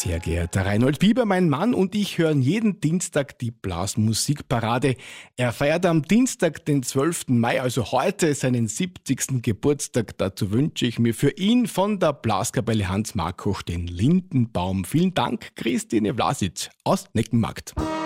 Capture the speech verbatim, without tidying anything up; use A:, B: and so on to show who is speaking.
A: Sehr geehrter Reinhold Bieber, mein Mann und ich hören jeden Dienstag die Blasmusikparade. Er feiert am Dienstag, den zwölften Mai, also heute, seinen siebzigsten Geburtstag. Dazu wünsche ich mir für ihn von der Blaskapelle Hans Markoch den Lindenbaum. Vielen Dank, Christine Vlasic aus Neckenmarkt.